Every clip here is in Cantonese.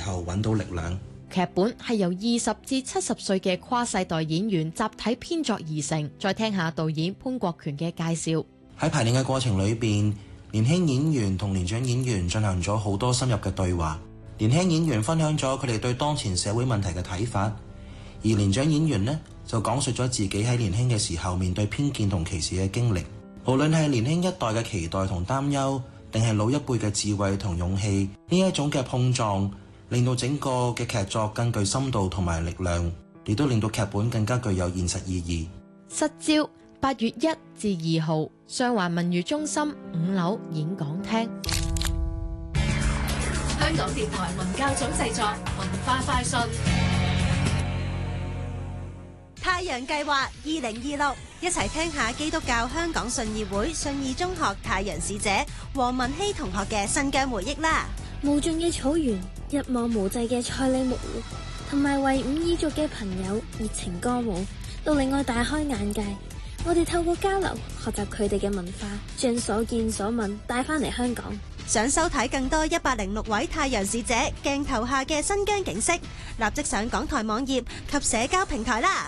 候揾到力量。 劇本係由20至70歲嘅跨世代演員集體編作而成。再聽下導演潘國權嘅介紹。 喺排練嘅過程裏邊，年輕演員同年長演員進行咗好多深入嘅對話。年輕演員分享咗佢哋對當前社會問題嘅睇法，而年長演員呢就講述咗自己喺年輕嘅時候面對偏見同歧視嘅經歷。無論係年輕一代嘅期待同擔憂，定係老一輩嘅智慧同勇氣，呢一種嘅碰撞，令到整個嘅劇作更具深度同埋力量，亦都令到劇本更加具有現實意義。 失焦8月1至2號，上環文娛中心5樓演講廳。 香港電台文教組製作，文化快訊。 太陽計劃2026，一齊聽下基督教香港信義會信義中學太陽使者黃文希同學嘅新疆回憶啦。 無盡嘅草原，一望無際嘅賽里木湖，同埋維吾爾族嘅朋友熱情歌舞，都令我大開眼界。我哋透過交流，學習佢哋嘅文化，將所見所聞帶翻嚟香港。 想收睇更多106位太陽使者鏡頭下嘅新疆景色，立即上港台網頁及社交平台啦。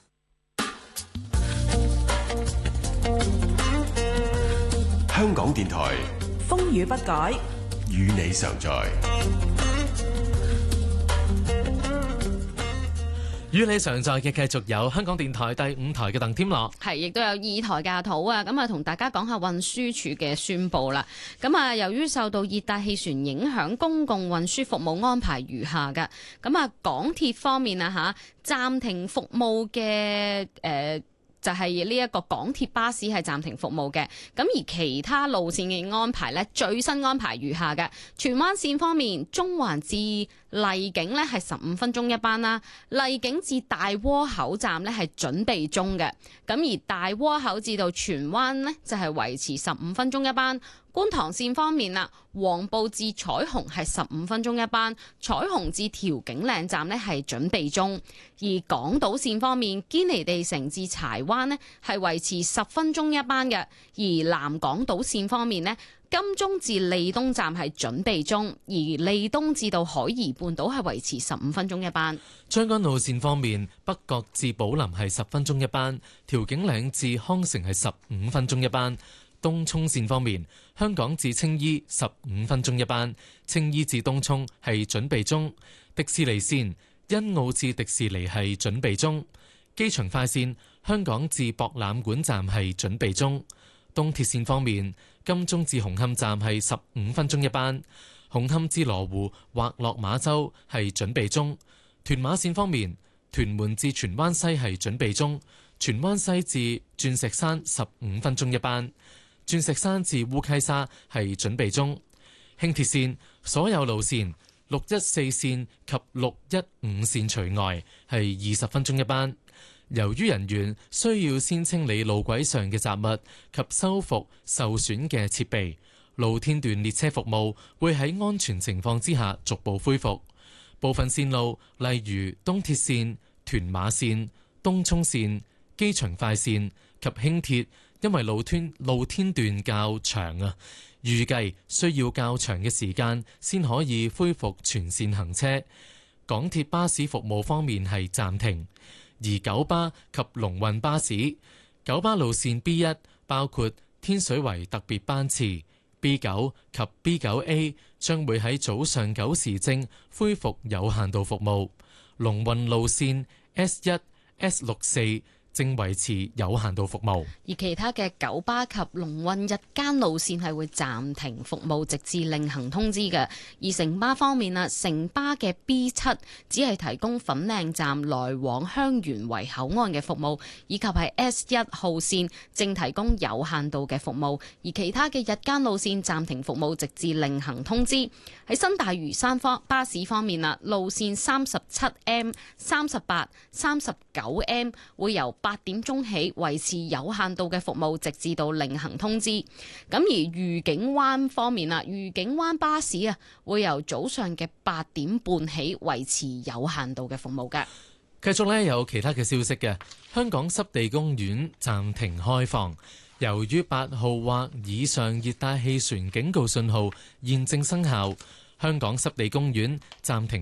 香港電台風雨不改， 與你常在。 與你常在嘅繼續有香港電台第5台嘅鄧添樂， 係亦都有2台嘅阿土啊，咁啊同大家講下運輸署嘅宣佈啦。咁啊，由於受到熱帶氣旋影響，公共運輸服務安排如下嘅。咁啊，港鐵方面啊暫停服務嘅就係呢一個港鐵巴士係暫停服務嘅，咁而其他路線嘅安排呢，最新安排如下嘅。荃灣線方面，中環至荔景呢係15分鐘一班啦，荔景至大窩口站呢係準備中嘅，咁而大窩口至到荃灣呢就係維持15分鐘一班。觀塘線方面啦，黃埔至彩虹係15分鐘一班，彩虹至調景嶺站呢係準備中。而港島線方面，堅尼地城至柴灣呢係維持10分鐘一班嘅。而南港島線方面呢，金鐘至利東站係準備中，而利東至到海怡半島係維持15分鐘一班。 將軍澳線方面，北角至寶林係10分鐘一班，調景嶺至康城係15分鐘一班。東涌線方面，香港至青衣15分鐘一班，青衣至東涌係準備中。迪士尼線，欣澳至迪士尼係準備中。機場快線，香港至博覽館站係準備中。東鐵線方面，金鐘至紅磡站係15分鐘一班，紅磡至羅湖或落馬洲係準備中。屯馬線方面，屯門至荃灣西係準備中，荃灣西至鑽石山15分鐘一班。鑽石山至烏溪沙係準備中。輕鐵線所有路線614線及615線除外係20分鐘一班。由於人員需要先清理路軌上嘅雜物及修復受損嘅設備，露天段列車服務會喺安全情況之下逐步恢復。部分線路例如東鐵線、屯馬線、東涌線、機場快線及輕鐵，因為露天段較長啊，預計需要較長嘅時間先可以恢復全線行車。港鐵巴士服務方面係暫停，而九巴及龍運巴士、九巴路線 B1 包括天水圍特別班次 B9 及 B9A 將會喺早上9時正恢復有限度服務，龍運路線 S1、S64正維持有限度服務， 而其他嘅九巴及龍運日間路線係會暫停服務，直至另行通知嘅。而城巴方面啊，城巴嘅 B7 只係提供粉嶺站來往香園圍口岸嘅服務，以及係 S1 號線正提供有限度嘅服務，而其他嘅日間路線暫停服務，直至另行通知。喺新大嶼山巴士方面啊，路線 37M、38、39M 會由8點鐘起維持有限度嘅服務，直至到另行通知。咁而愉景灣方面啊，愉景灣巴士啊會由早上嘅8點半起維持有限度嘅服務嘅。 繼續呢，有其他嘅消息嘅，香港濕地公園暫停開放，由於8號或以上熱帶氣旋警告信號現正生效，香港濕地公園暫停